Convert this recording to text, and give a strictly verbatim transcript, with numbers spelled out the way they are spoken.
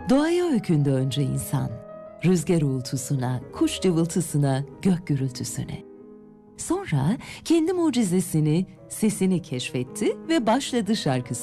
Doğaya öykündü önce insan. Rüzgar uğultusuna, kuş cıvıltısına, gök gürültüsüne. Sonra kendi mucizesini, sesini keşfetti ve başladı şarkısı.